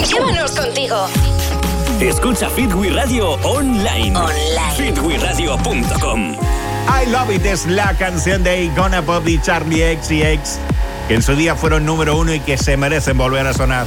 Llévanos contigo. Escucha Fit We Radio online. fitweradio.com. I Love It es la canción de Icona Pop de Charlie XCX, que en su día fueron número 1 y que se merecen volver a sonar.